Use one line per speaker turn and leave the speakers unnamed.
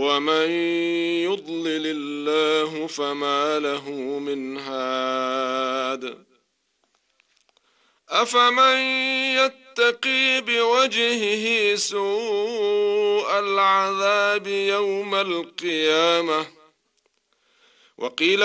ومن يضلل الله فما له من هاد أفمن يتقي بوجهه سوء العذاب يوم القيامة وقيل